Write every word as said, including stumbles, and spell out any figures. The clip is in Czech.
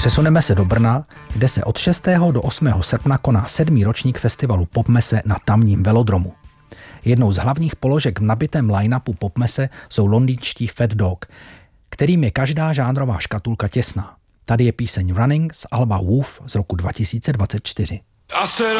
Přesuneme se do Brna, kde se od šestého do osmého srpna koná sedmý ročník festivalu Popmese na tamním velodromu. Jednou z hlavních položek v nabitém line-upu Popmese jsou londýnští Fat Dog, kterým je každá žánrová škatulka těsná. Tady je píseň Running z alba Wolf z roku dva tisíce dvacet čtyři.